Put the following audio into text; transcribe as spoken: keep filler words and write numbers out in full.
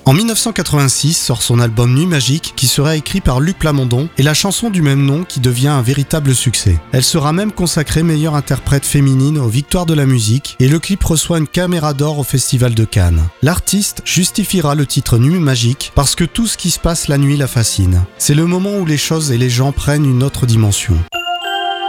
En dix-neuf cent quatre-vingt-six sort son album Nuit Magique qui sera écrit par Luc Plamondon et la chanson du même nom qui devient un véritable succès. Elle sera même consacrée meilleure interprète féminine aux Victoires de la musique et le clip reçoit une caméra d'or au Festival de Cannes. L'artiste justifiera le titre Nuit Magique parce que tout ce qui se passe la nuit la fascine. C'est le moment où les choses et les gens prennent une autre dimension.